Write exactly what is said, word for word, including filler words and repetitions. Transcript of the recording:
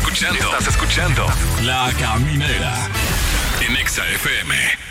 escuchando, estás escuchando La Caminera en Exa F M.